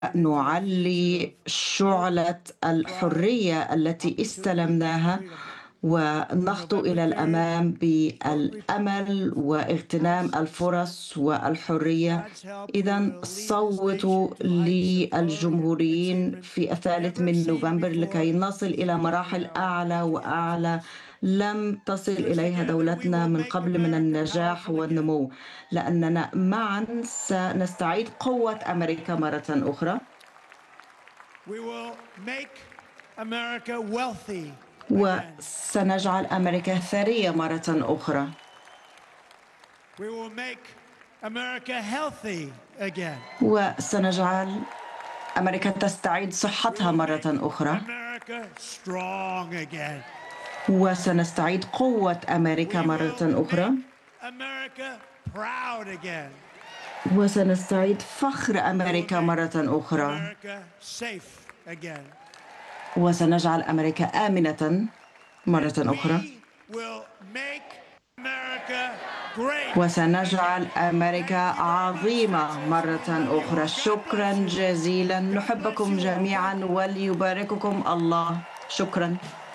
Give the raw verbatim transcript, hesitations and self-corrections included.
نعلي شعلة الحرية التي استلمناها ونخطو إلى الأمام بالأمل واغتنام الفرص والحرية. إذا صوتوا للجمهوريين في الثالث من نوفمبر لكي نصل إلى مراحل أعلى وأعلى لم تصل إليها دولتنا من قبل من النجاح والنمو، لأننا معا سنستعيد قوة أمريكا مرة أخرى. وسنجعل أمريكا ثرية مرة أخرى. وسنجعل أمريكا تستعيد صحتها مرة أخرى. وسنستعيد قوة أمريكا مرة أخرى. وسنستعيد فخر أمريكا مرة أخرى. وسنجعل أمريكا آمنة مرة أخرى. وسنجعل أمريكا عظيمة مرة أخرى. شكرا جزيلا، نحبكم جميعا وليبارككم الله. شكرا.